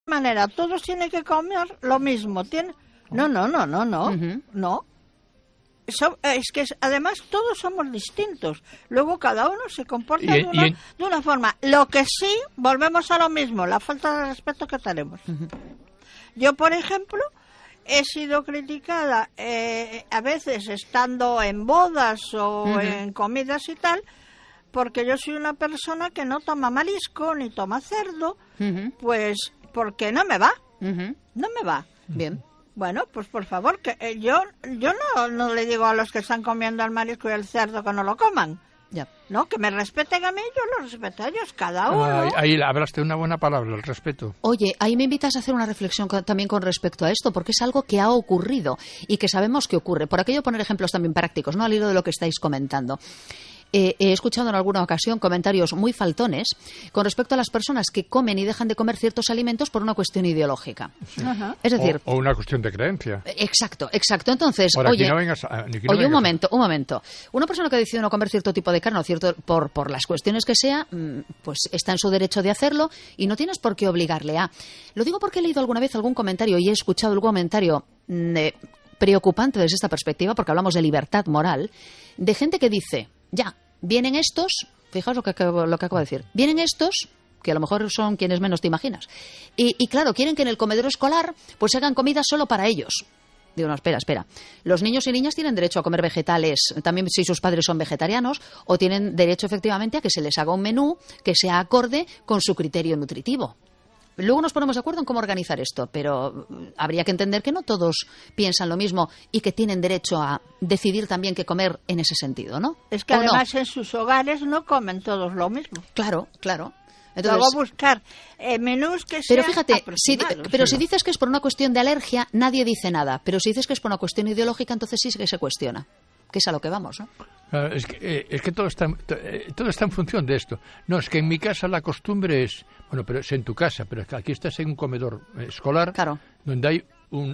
manera todos tienen que comer lo mismo. No. No. Es que además todos somos distintos. Luego cada uno se comporta de una forma. Lo que sí, volvemos a lo mismo, la falta de respeto que tenemos. Yo, por ejemplo, he sido criticada a veces estando en bodas o en comidas y tal, porque yo soy una persona que no toma marisco ni toma cerdo, pues porque no me va. No me va. Bien. Bueno, pues por favor, que yo no le digo a los que están comiendo el marisco y el cerdo que no lo coman. Ya. No, que me respeten a mí, yo los respeto a ellos, cada uno. Ahí hablaste una buena palabra, el respeto. Oye, ahí me invitas a hacer una reflexión también con respecto a esto, porque es algo que ha ocurrido y que sabemos que ocurre. Por aquello poner ejemplos también prácticos, ¿no? Al hilo de lo que estáis comentando. He escuchado en alguna ocasión comentarios muy faltones con respecto a las personas que comen y dejan de comer ciertos alimentos por una cuestión ideológica. Sí. Es decir... O una cuestión de creencia. Exacto. Entonces, oye, un momento. Una persona que decide no comer cierto tipo de carne o por las cuestiones que sea, pues está en su derecho de hacerlo y no tienes por qué obligarle a... Lo digo porque he leído alguna vez algún comentario y he escuchado algún comentario preocupante desde esta perspectiva, porque hablamos de libertad moral, de gente que dice... Ya, vienen estos, fijaos lo que acabo de decir, vienen estos, que a lo mejor son quienes menos te imaginas, y claro, quieren que en el comedor escolar pues hagan comida solo para ellos. Digo, no, espera. Los niños y niñas tienen derecho a comer vegetales, también si sus padres son vegetarianos, o tienen derecho efectivamente a que se les haga un menú que sea acorde con su criterio nutritivo. Luego nos ponemos de acuerdo en cómo organizar esto, pero habría que entender que no todos piensan lo mismo y que tienen derecho a decidir también qué comer en ese sentido, ¿no? Es que además en sus hogares no comen todos lo mismo. Claro. Entonces, luego buscar menús que pero sean fíjate, aproximados. si dices que es por una cuestión de alergia, nadie dice nada. Pero si dices que es por una cuestión ideológica, entonces sí que se cuestiona. Que es a lo que vamos, ¿no? Es que todo está en función de esto. No, es que en mi casa la costumbre es... Bueno, pero es en tu casa, pero es que aquí estás en un comedor escolar, claro, donde hay un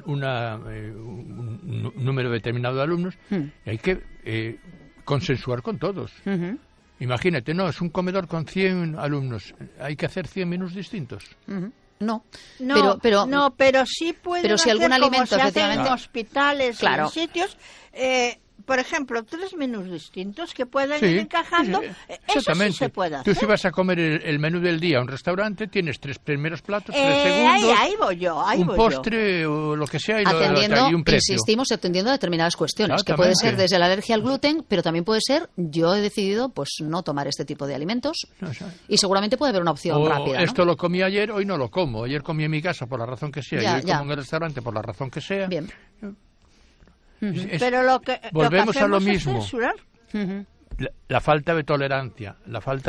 número determinado de alumnos y hay que consensuar con todos. Imagínate, no, es un comedor con 100 alumnos, hay que hacer 100 menús distintos. No, pero sí pueden pero si hacer algún alimento, como se hace en hospitales, claro, en sitios, por ejemplo, 3 menús distintos que pueden ir encajando. Eso sí se puede hacer. Tú si vas a comer el menú del día a un restaurante, tienes 3 primeros platos, 3 segundos, ahí voy yo. Un postre o lo que sea y un precio. Insistimos atendiendo a determinadas cuestiones, que puede ser desde la alergia al gluten, pero también puede ser, yo he decidido pues no tomar este tipo de alimentos y seguramente puede haber una opción rápida, ¿no? Esto lo comí ayer, hoy no lo como. Ayer comí en mi casa por la razón que sea y hoy como en el restaurante por la razón que sea. Bien. Pero volvemos a lo mismo. Es la falta de tolerancia.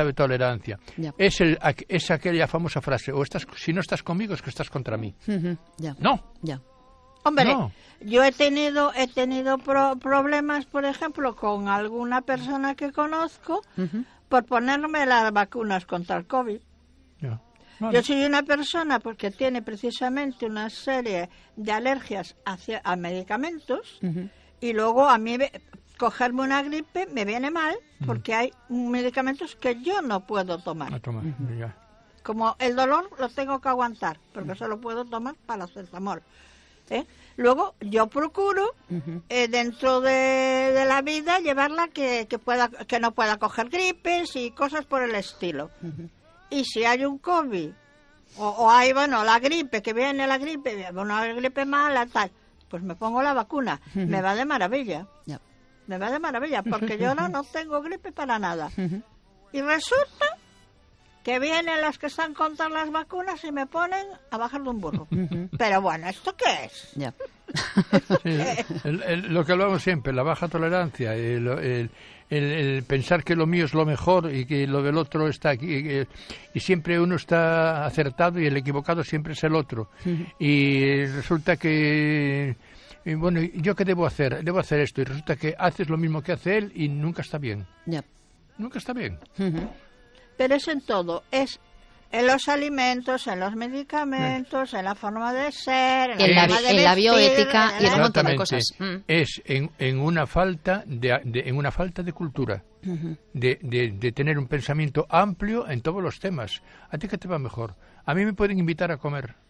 Es aquella famosa frase, si no estás conmigo es que estás contra mí. No. Hombre, no. Yo he tenido problemas, por ejemplo, con alguna persona que conozco por ponerme las vacunas contra el COVID. Vale. Yo soy una persona porque tiene precisamente una serie de alergias a medicamentos y luego a mí cogerme una gripe me viene mal porque hay medicamentos que yo no puedo tomar. Como el dolor lo tengo que aguantar porque solo puedo tomar paracetamol. Luego yo procuro dentro de la vida llevarla que no pueda coger gripes y cosas por el estilo. Y si hay un COVID o hay, la gripe, que viene la gripe, una gripe mala, tal, pues me pongo la vacuna. Me va de maravilla. Me va de maravilla, porque yo no tengo gripe para nada. Y resulta que vienen las que están contra las vacunas y me ponen a bajar de un burro. Pero bueno, ¿esto qué es? Lo que hablamos siempre, la baja tolerancia, el pensar que lo mío es lo mejor y que lo del otro está aquí, y siempre uno está acertado y el equivocado siempre es el otro. Y resulta que, bueno, ¿yo qué debo hacer? Debo hacer esto, y resulta que haces lo mismo que hace él y nunca está bien. Nunca está bien. Pero es en todo, es en los alimentos, en los medicamentos, en la forma de ser, en la bioética y en un montón de cosas. Es en una falta de cultura, de tener un pensamiento amplio en todos los temas. ¿A ti qué te va mejor? A mí me pueden invitar a comer.